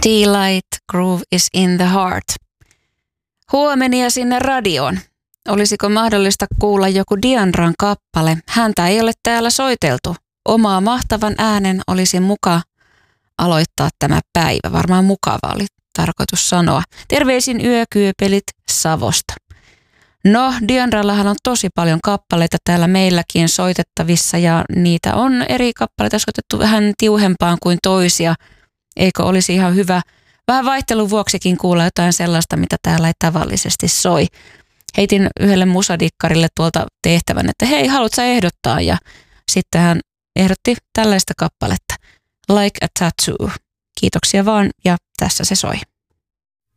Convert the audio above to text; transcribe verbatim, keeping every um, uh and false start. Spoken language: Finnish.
Delight, Groove is in the Heart. Huomenia sinne radioon. Olisiko mahdollista kuulla joku Diandran kappale? Häntä ei ole täällä soiteltu. Omaa mahtavan äänen olisi muka aloittaa tämä päivä. Varmaan mukava oli tarkoitus sanoa. Terveisin Yökyöpelit Savosta. No, Diandrallahan on tosi paljon kappaleita täällä meilläkin soitettavissa ja niitä on eri kappaleita soitettu vähän tiuhempaan kuin toisia. Eikö olisi ihan hyvä vähän vaihtelun vuoksikin kuulla jotain sellaista, mitä täällä ei tavallisesti soi. Heitin yhdelle musadikkarille tuolta tehtävän, että hei, haluatko sä ehdottaa? Ja sitten hän ehdotti tällaista kappaletta. Like a Tattoo. Kiitoksia vaan ja tässä se soi.